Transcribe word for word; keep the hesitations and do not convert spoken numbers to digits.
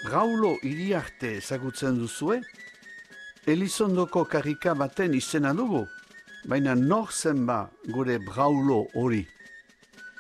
Braulo Iriarte ezagutzen duzue? Elizondoko karrika baten izena dugu, baina nor zen ba gure Braulo hori?